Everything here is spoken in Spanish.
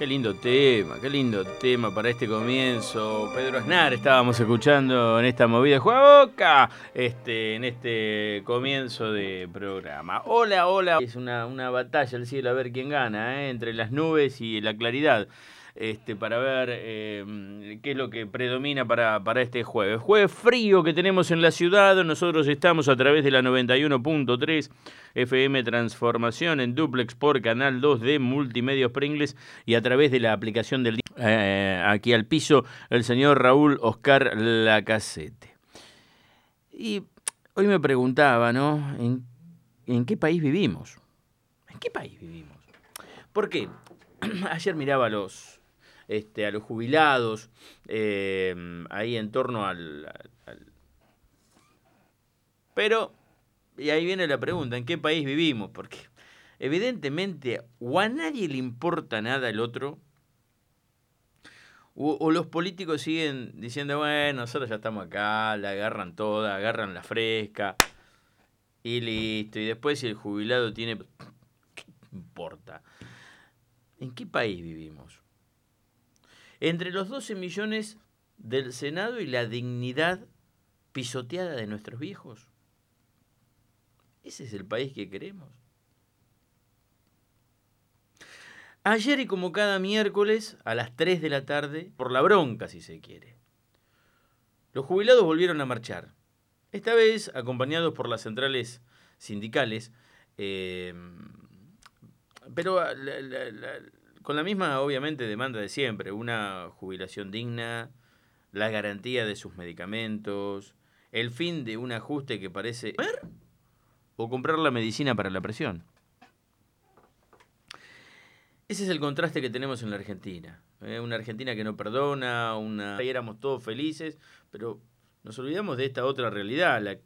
qué lindo tema para este comienzo. Pedro Aznar estábamos escuchando en esta movida de Juega Boca, en este comienzo de programa. Hola, hola. Es una batalla al cielo a ver quién gana, entre las nubes y la claridad. Para ver qué es lo que predomina para este jueves. Jueves frío que tenemos en la ciudad. Nosotros estamos a través de la 91.3 FM Transformación en duplex por Canal 2 de Multimedios Pringles y a través de la aplicación del aquí al piso el señor Raúl Oscar Lacasete. Y hoy me preguntaba, ¿no? ¿En qué país vivimos? ¿En qué país vivimos? Porque ayer miraba a los jubilados ahí en torno Pero, y ahí viene la pregunta, ¿en qué país vivimos? Porque evidentemente o a nadie le importa nada el otro, o los políticos siguen diciendo, bueno, nosotros ya estamos acá, la agarran toda, agarran la fresca, y listo. Y después si el jubilado tiene... ¿Qué importa? ¿En qué país vivimos? Entre los 12 millones del Senado y la dignidad pisoteada de nuestros viejos. ¿Ese es el país que queremos? Ayer y como cada miércoles, a las 3 de la tarde, por la bronca si se quiere, los jubilados volvieron a marchar. Esta vez acompañados por las centrales sindicales, pero con la misma, obviamente, demanda de siempre. Una jubilación digna, la garantía de sus medicamentos, el fin de un ajuste que parece... o comprar la medicina para la presión. Ese es el contraste que tenemos en la Argentina. Una Argentina que no perdona, ahí éramos todos felices, pero nos olvidamos de esta otra realidad,